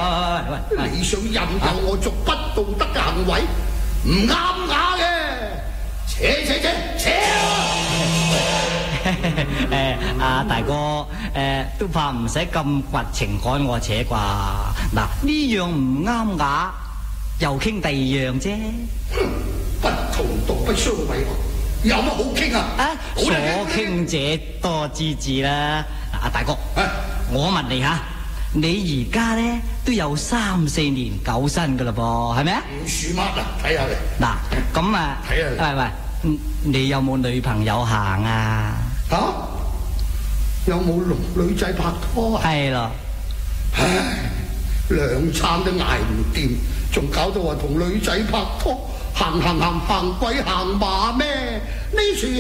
你想任由我做不道德嘅行為，唔啱雅嘅。扯！ 阿大哥，都怕唔使咁掘情趕我扯啩。嗱，呢樣唔啱雅，又傾第二樣啫。 不同道不相為，有乜好傾啊？ 所傾者多之至啦。阿大哥，我問你吓，你而家咧都有3-4年狗身噶啦噃，係咪啊？ 唔算乜啊，睇下你。 嗱，咁啊， 睇下喂，你有冇女朋友行啊？ 吓？有冇女仔拍拖啊？ 係咯。 唉，2餐都捱唔掂，仲搞到話同女仔拍拖，行鬼行馬咩？呢處